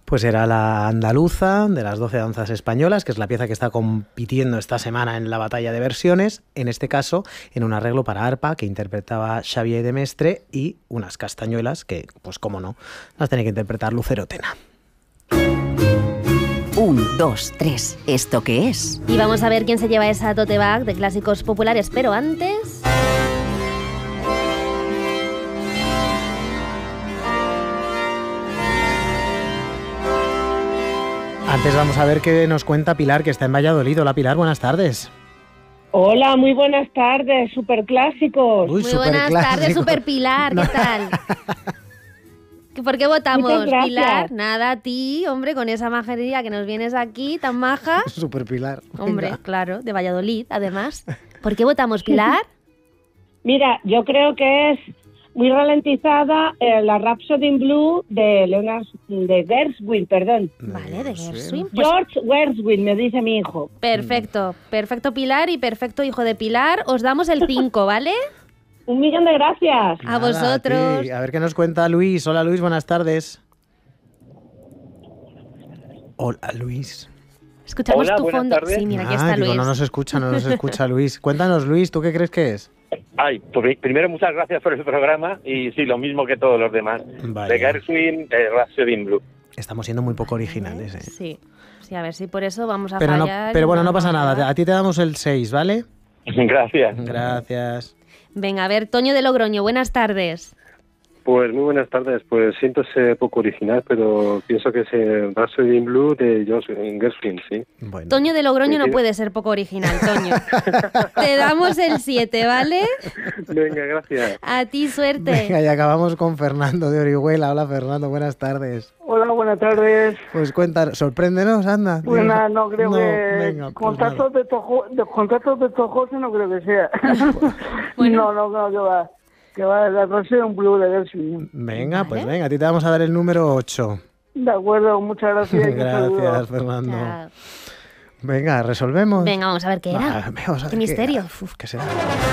Pues era la andaluza de las 12 danzas españolas, que es la pieza que está compitiendo esta semana en la batalla de versiones, en este caso en un arreglo para arpa que interpretaba Xavier de Mestre y unas castañuelas que, pues cómo no, las tenía que interpretar Lucero Tena. 1, 2, 3. ¿Esto qué es? Y vamos a ver quién se lleva esa tote bag de clásicos populares, pero antes... Antes vamos a ver qué nos cuenta Pilar, que está en Valladolid. Hola Pilar, buenas tardes. Hola, muy buenas tardes, superclásicos. Uy, Muy buenas tardes, Super Pilar, ¿qué tal? ¿Por qué votamos, Muchas gracias. Pilar? Nada, a ti, hombre, con esa majería que nos vienes aquí, tan maja. Super Pilar. Hombre, Venga. claro, de Valladolid, además. ¿Por qué votamos, Pilar? Mira, yo creo que es muy ralentizada la Rhapsody in Blue de Gershwin, perdón. Vale, de Sí. Gershwin. Pues George Gershwin, me dice mi hijo. perfecto, perfecto Pilar y perfecto hijo de Pilar. Os damos el 5, ¿vale? 1.000.000 de gracias. A Nada, vosotros. ti. A ver qué nos cuenta Luis. Hola Luis, buenas tardes. Hola Luis. Escuchamos Hola, tu buenas fondo. tardes. Sí, mira, aquí está Digo, Luis. no nos escucha Luis. Cuéntanos Luis, ¿tú qué crees que es? Ay, pues primero muchas gracias por el programa y sí, lo mismo que todos los demás. Vaya. De Gershwin, de Rhapsody in Blue. Estamos siendo muy poco originales, ¿eh? Sí, sí, a ver si por eso vamos a Pero, fallar. pero bueno, no vamos pasa a nada. fallar. A ti te damos el 6, ¿vale? Gracias. Gracias. Venga, a ver, Toño de Logroño, buenas tardes. Pues muy buenas tardes. Pues siento ser poco original, pero pienso que es Rhapsody in Blue de George Gershwin, sí. Bueno. Toño de Logroño no Mentira. puede ser poco original, Toño. Te damos el 7, ¿vale? Venga, gracias. A ti suerte. Venga, y acabamos con Fernando de Orihuela. Hola Fernando, buenas tardes. Hola, buenas tardes. Pues cuéntanos, sorpréndenos, anda. Pues Venga. nada, no creo que venga, pues contactos de contactos de Tojoso no creo que sea. Bueno. No, que va la clase de un blue de Gershwin. Venga, pues venga, a ti te vamos a dar el número 8. De acuerdo, muchas gracias. y un saludo. Gracias, Fernando. Chao. Venga, resolvemos. Venga, vamos a ver qué era. Vamos a ver Qué misterio. Uf, ¿qué será?